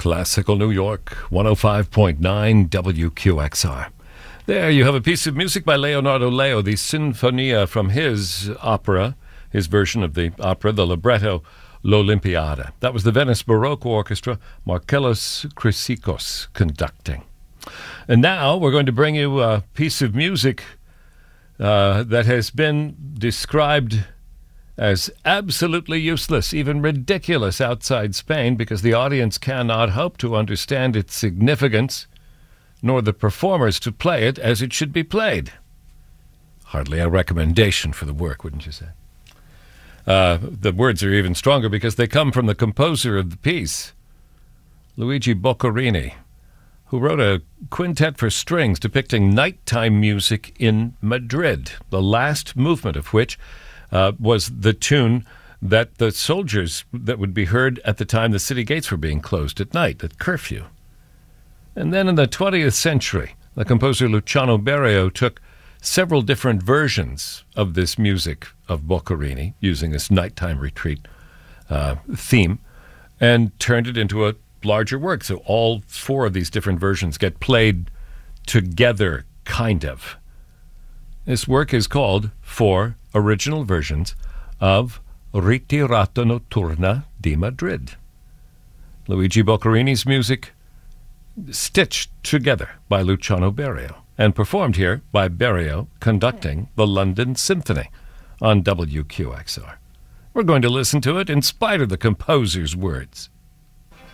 Classical New York, 105.9 WQXR. There you have a piece of music by Leonardo Leo, the Sinfonia from his opera, his version of the opera, the libretto, L'Olimpiada. That was the Venice Baroque Orchestra, Marcellus Chrysikos conducting. And now we're going to bring you a piece of music that has been described as absolutely useless, even ridiculous outside Spain, because the audience cannot hope to understand its significance, nor the performers to play it as it should be played. Hardly a recommendation for the work, wouldn't you say? The words are even stronger because they come from the composer of the piece, Luigi Boccherini, who wrote a quintet for strings depicting nighttime music in Madrid, the last movement of which was the tune that the soldiers that would be heard at the time the city gates were being closed at night, at curfew. And then in the 20th century, the composer Luciano Berio took several different versions of this music of Boccherini, using this nighttime retreat theme, and turned it into a larger work. So all four of these different versions get played together, kind of. This work is called Four Original Versions of Ritirata Notturna di Madrid. Luigi Boccherini's music stitched together by Luciano Berio and performed here by Berio conducting the London Symphony on WQXR. We're going to listen to it in spite of the composer's words.